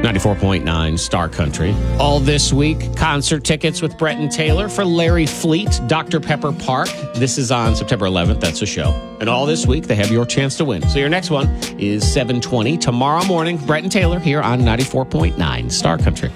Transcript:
94.9 Star Country. All this week, concert tickets with Brett and Taylor for Larry Fleet, Dr. Pepper Park. This is on September 11th. That's a show. And all this week, they have your chance to win. So your next one is 7:20 tomorrow morning. Brett and Taylor here on 94.9 Star Country.